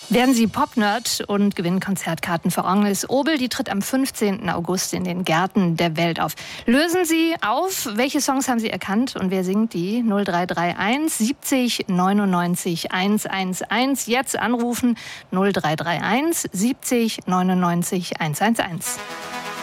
Werden Sie Pop-Nerd und gewinnen Konzertkarten für Agnes Obel. Die tritt am 15. August in den Gärten der Welt auf. Lösen Sie auf, welche Songs haben Sie erkannt und wer singt die? 0331 70 99 111. Jetzt anrufen 0331 70 99 111.